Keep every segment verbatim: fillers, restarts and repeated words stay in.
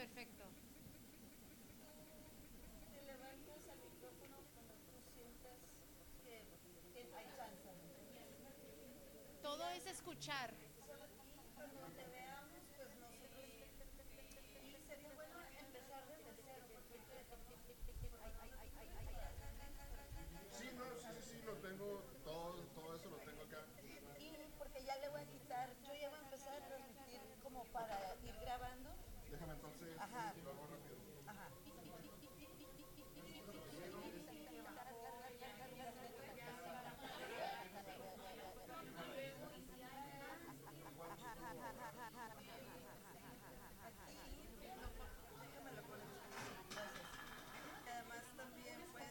Perfecto. Te levantas al micrófono cuando tú sientas que, que hay chance, ¿me entiendes? Y Todo ya, es escuchar. solo, y cuando te veamos, pues nosotros, y sería bueno empezar desde cero, porque te, ay, ay, ay, ay, ay, ay, Sí, no, sí, sí, sí, lo tengo, todo, todo eso lo tengo acá. y porque ya le voy a quitar, yo ya voy a empezar a transmitir como para ir grabando. Déjame entonces, Ajá, lo hago rápido. ajá. Aquí, déjame lo pones. Gracias. Además también pues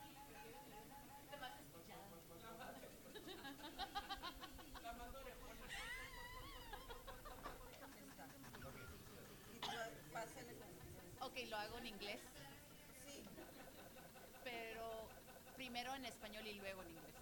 está. Y tú pásale como quieres. Ok, lo hago en inglés, Sí, pero primero en español y luego en inglés.